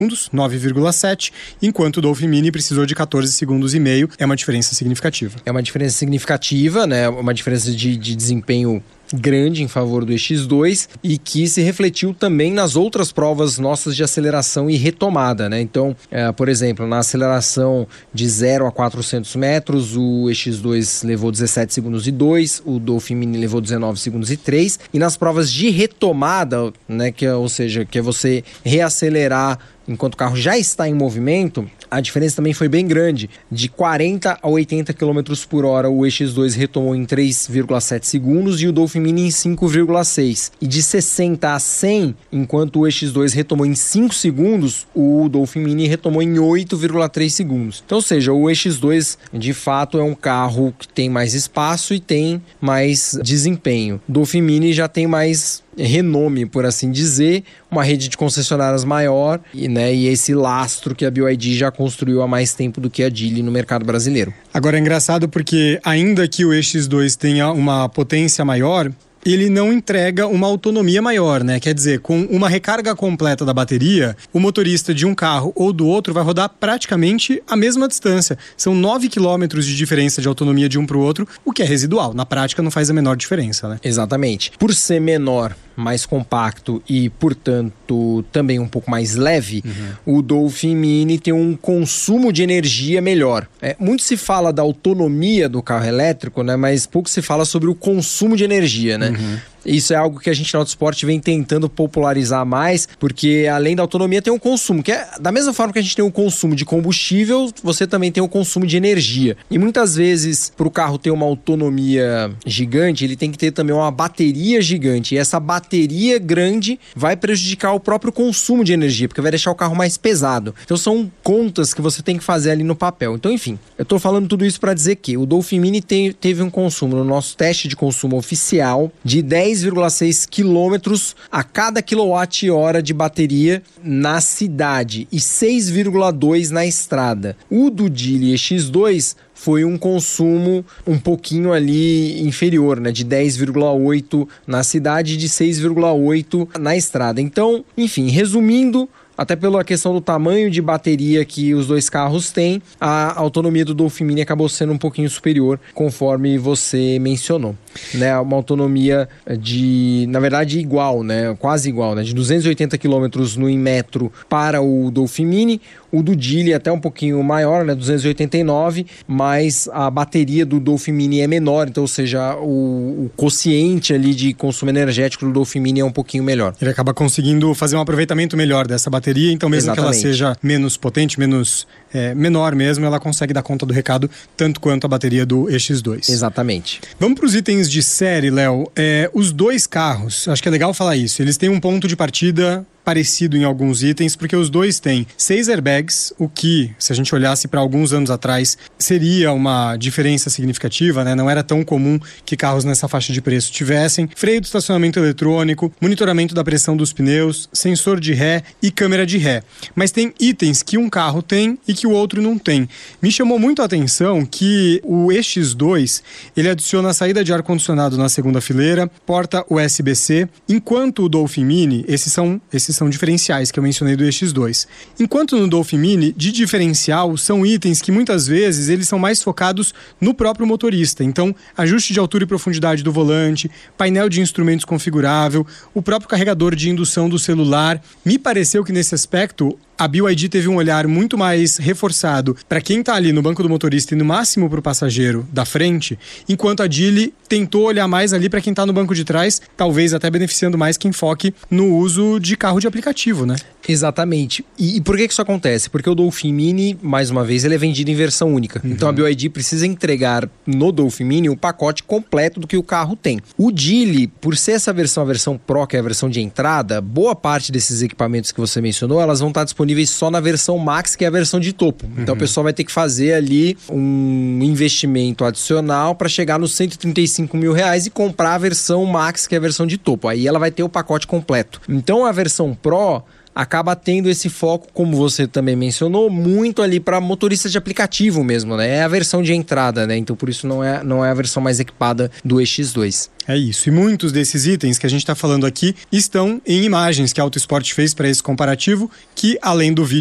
segundos, 9,7, enquanto o Dolphin Mini precisou de 14 segundos e meio. É uma diferença significativa. É uma diferença significativa, né? Uma diferença de desempenho grande em favor do EX2 e que se refletiu também nas outras provas nossas de aceleração e retomada, né? Então, por exemplo, na aceleração de 0 a 400 metros, o EX2 levou 17 segundos e 2, o Dolphin Mini levou 19 segundos e 3, e nas provas de retomada, né, que é você reacelerar enquanto o carro já está em movimento, a diferença também foi bem grande. De 40 a 80 km por hora, o EX2 retomou em 3,7 segundos e o Dolphin Mini em 5,6. E de 60 a 100, enquanto o EX2 retomou em 5 segundos, o Dolphin Mini retomou em 8,3 segundos. Então, ou seja, o EX2, de fato, é um carro que tem mais espaço e tem mais desempenho. O Dolphin Mini já tem mais renome, por assim dizer, uma rede de concessionárias maior e esse lastro que a BYD já construiu há mais tempo do que a Geely no mercado brasileiro. Agora é engraçado porque ainda que o EX2 tenha uma potência maior, ele não entrega uma autonomia maior, né? Quer dizer, com uma recarga completa da bateria, o motorista de um carro ou do outro vai rodar praticamente a mesma distância. São 9 quilômetros de diferença de autonomia de um para o outro, o que é residual. Na prática não faz a menor diferença, né? Exatamente. Por ser menor, mais compacto e, portanto, também um pouco mais leve, o Dolphin Mini tem um consumo de energia melhor. Muito se fala da autonomia do carro elétrico, né? Mas pouco se fala sobre o consumo de energia, né? Isso é algo que a gente na Autosport vem tentando popularizar mais, porque além da autonomia tem um consumo, que é da mesma forma que a gente tem um consumo de combustível, você também tem um consumo de energia. E muitas vezes, para o carro ter uma autonomia gigante, ele tem que ter também uma bateria gigante. E essa bateria grande vai prejudicar o próprio consumo de energia, porque vai deixar o carro mais pesado. Então são contas que você tem que fazer ali no papel. Então, enfim, eu estou falando tudo isso para dizer que o Dolphin Mini teve um consumo no nosso teste de consumo oficial de 10,6 quilômetros a cada quilowatt-hora de bateria na cidade e 6,2 na estrada. O do Geely EX2 foi um consumo um pouquinho ali inferior, né? De 10,8 na cidade e de 6,8 na estrada. Então, enfim, resumindo, até pela questão do tamanho de bateria que os dois carros têm, a autonomia do Dolphin Mini acabou sendo um pouquinho superior, conforme você mencionou, né? Uma autonomia na verdade, igual, né? Quase igual, né? De 280 km no Inmetro para o Dolphin Mini. O do Geely até um pouquinho maior, né? 289, mas a bateria do Dolphin Mini é menor, então, ou seja, o quociente ali de consumo energético do Dolphin Mini é um pouquinho melhor. Ele acaba conseguindo fazer um aproveitamento melhor dessa bateria, então mesmo que ela seja menos potente, menor mesmo, ela consegue dar conta do recado tanto quanto a bateria do EX2. Exatamente. Vamos para os itens de série, Léo. Os dois carros, acho que é legal falar isso, eles têm um ponto de partida parecido em alguns itens, porque os dois têm 6 airbags, o que, se a gente olhasse para alguns anos atrás, seria uma diferença significativa, né? Não era tão comum que carros nessa faixa de preço tivessem. Freio de estacionamento eletrônico, monitoramento da pressão dos pneus, sensor de ré e câmera de ré. Mas tem itens que um carro tem e que o outro não tem. Me chamou muito a atenção que o EX2, ele adiciona a saída de ar-condicionado na segunda fileira, porta USB-C, enquanto o Dolphin Mini, esses são diferenciais que eu mencionei do EX2. Enquanto no Dolphin Mini, de diferencial, são itens que muitas vezes eles são mais focados no próprio motorista. Então, ajuste de altura e profundidade do volante, painel de instrumentos configurável, o próprio carregador de indução do celular. Me pareceu que nesse aspecto a BYD teve um olhar muito mais reforçado para quem está ali no banco do motorista e no máximo para o passageiro da frente, enquanto a Geely tentou olhar mais ali para quem está no banco de trás, talvez até beneficiando mais quem foque no uso de carro de aplicativo, né? Exatamente. E por que isso acontece? Porque o Dolphin Mini, mais uma vez, ele é vendido em versão única. Então a BYD precisa entregar no Dolphin Mini o pacote completo do que o carro tem. O Geely, por ser essa versão, a versão Pro, que é a versão de entrada, boa parte desses equipamentos que você mencionou, elas vão estar disponíveis só na versão Max, que é a versão de topo. Então o pessoal vai ter que fazer ali um investimento adicional para chegar nos R$135 mil e comprar a versão Max, que é a versão de topo. Aí ela vai ter o pacote completo. Então a versão Pro acaba tendo esse foco, como você também mencionou, muito ali para motoristas de aplicativo mesmo, né? É a versão de entrada, né? Então por isso não é a versão mais equipada do EX2. É isso. E muitos desses itens que a gente está falando aqui estão em imagens que a Autosport fez para esse comparativo, que além do vídeo